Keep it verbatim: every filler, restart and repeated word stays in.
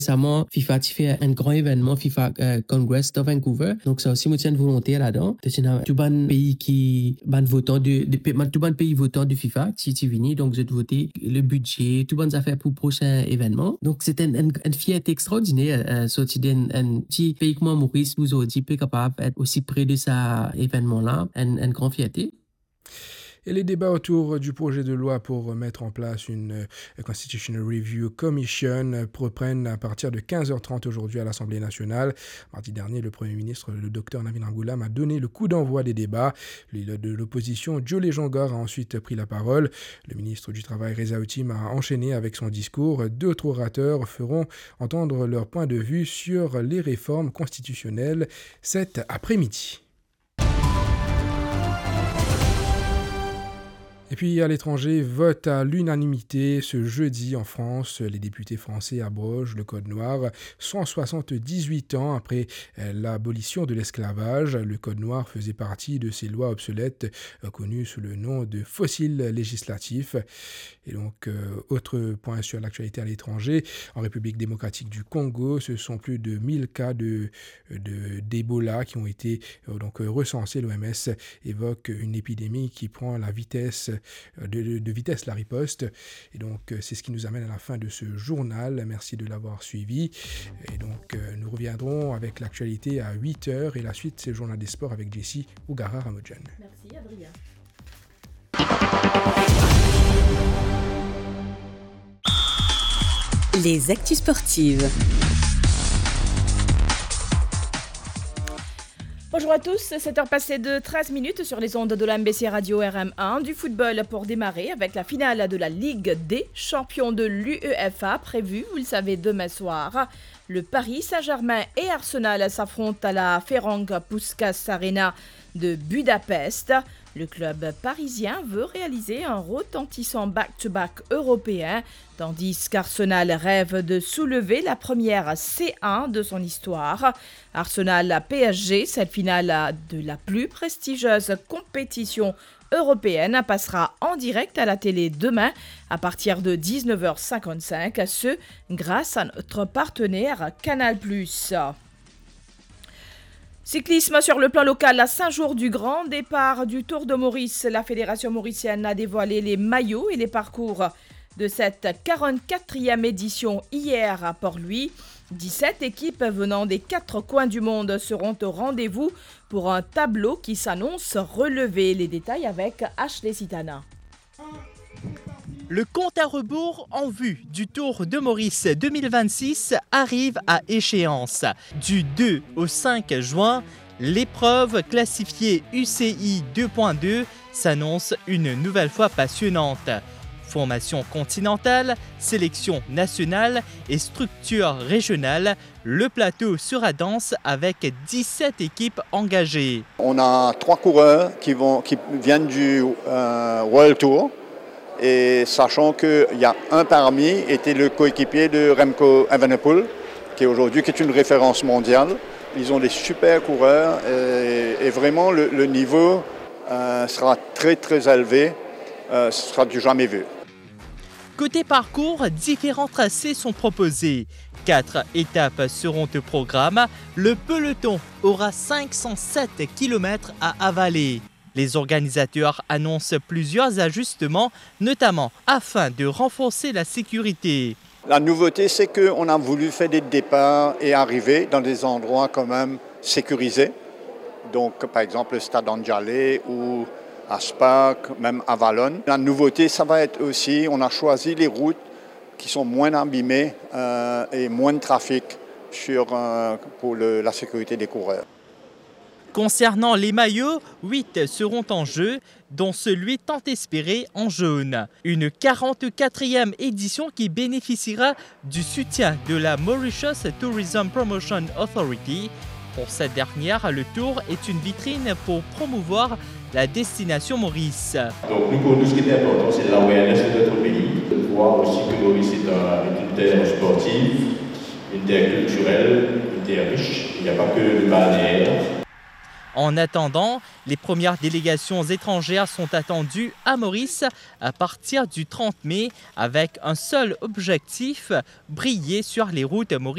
Récemment, FIFA a fait un grand événement, FIFA euh, Congress de Vancouver. Donc, ça aussi, moi, une volonté là-dedans. C'est un tout bon pays qui, ban votant de, de, tout bon pays votant du FIFA, qui est venu. Donc, j'ai voté le budget, tout bonnes affaires pour le prochain événement. Donc, c'est une, une, une fierté extraordinaire. Euh, sorti d'un un petit pays comme Maurice, vous avez dit, capable d'être aussi près de cet événement-là. Une, une grande fierté. Et les débats autour du projet de loi pour mettre en place une Constitutional Review Commission reprennent à partir de quinze heures trente aujourd'hui à l'Assemblée nationale. Mardi dernier, le Premier ministre, le docteur Navin Angoulam, a donné le coup d'envoi des débats. Le leader de l'opposition, Jolé Jongor, a ensuite pris la parole. Le ministre du Travail, Reza Outim, a enchaîné avec son discours. D'autres orateurs feront entendre leur point de vue sur les réformes constitutionnelles cet après-midi. Et puis à l'étranger, vote à l'unanimité ce jeudi en France. Les députés français abrogent le Code noir cent soixante-dix-huit ans après l'abolition de l'esclavage. Le Code noir faisait partie de ces lois obsolètes connues sous le nom de fossiles législatifs. Et donc, euh, autre point sur l'actualité à l'étranger, en République démocratique du Congo, ce sont plus de mille cas de, de, d'Ebola qui ont été euh, donc, recensés. L'O M S évoque une épidémie qui prend la vitesse De, de, de vitesse la riposte. Et donc, c'est ce qui nous amène à la fin de ce journal. Merci de l'avoir suivi. Et donc, nous reviendrons avec l'actualité à huit heures. Et la suite, c'est le journal des sports avec Jessie Ougara Ramodjan. Merci, Adrien. Les actus sportives. Bonjour à tous, sept heures passées de treize minutes sur les ondes de la M B C Radio R M un. Du football pour démarrer avec la finale de la Ligue des champions de l'U E F A prévue, vous le savez, demain soir. Le Paris Saint-Germain et Arsenal s'affrontent à la Ferenc Puskás Arena de Budapest. Le club parisien veut réaliser un retentissant back-to-back européen, tandis qu'Arsenal rêve de soulever la première C un de son histoire. Arsenal P S G, cette finale de la plus prestigieuse compétition européenne, passera en direct à la télé demain à partir de dix-neuf heures cinquante-cinq, ce grâce à notre partenaire Canal plus. Cyclisme sur le plan local, à cinq jours du grand départ du Tour de Maurice, la Fédération mauricienne a dévoilé les maillots et les parcours de cette quarante-quatrième édition hier à Port-Louis. dix-sept équipes venant des quatre coins du monde seront au rendez-vous pour un tableau qui s'annonce relevé. Les détails avec Ashley Sitana. Le compte à rebours en vue du Tour de Maurice deux mille vingt-six arrive à échéance. Du deux au cinq juin, l'épreuve classifiée U C I deux point deux s'annonce une nouvelle fois passionnante. Formation continentale, sélection nationale et structure régionale, le plateau sera dense avec dix-sept équipes engagées. On a trois coureurs qui, vont, qui viennent du euh, World Tour. Et sachant qu'il y a un parmi était le coéquipier de Remco Evenepoel, qui est aujourd'hui qui est une référence mondiale. Ils ont des super coureurs et, et vraiment le, le niveau euh, sera très très élevé, euh, ce sera du jamais vu. Côté parcours, différents tracés sont proposés. Quatre étapes seront au programme. Le peloton aura cinq cent sept kilomètres à avaler. Les organisateurs annoncent plusieurs ajustements, notamment afin de renforcer la sécurité. La nouveauté, c'est qu'on a voulu faire des départs et arrivées dans des endroits quand même sécurisés. Donc, par exemple, le stade Anjalé ou à Spark, même à Valonne. La nouveauté, ça va être aussi, on a choisi les routes qui sont moins abîmées euh, et moins de trafic sur, euh, pour le, la sécurité des coureurs. Concernant les maillots, huit seront en jeu, dont celui tant espéré en jaune. Une quarante-quatrième édition qui bénéficiera du soutien de la Mauritius Tourism Promotion Authority. Pour cette dernière, le Tour est une vitrine pour promouvoir la destination Maurice. Donc nous, pour nous, ce qui est important, c'est l'awareness de notre pays, de voir aussi que Maurice est un, une terre sportive, une terre culturelle, une terre riche. Il n'y a pas que le balnéaire. En attendant, les premières délégations étrangères sont attendues à Maurice à partir du trente mai avec un seul objectif, briller sur les routes mauriciennes.